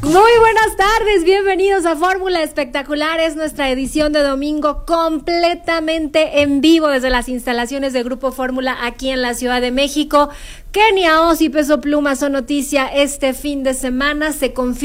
Muy buenas tardes, bienvenidos a Fórmula Espectacular. Es nuestra edición de domingo completamente en vivo desde las instalaciones de Grupo Fórmula aquí en la Ciudad de México. Kenia Oz y Peso Pluma son noticia este fin de semana. Se confirma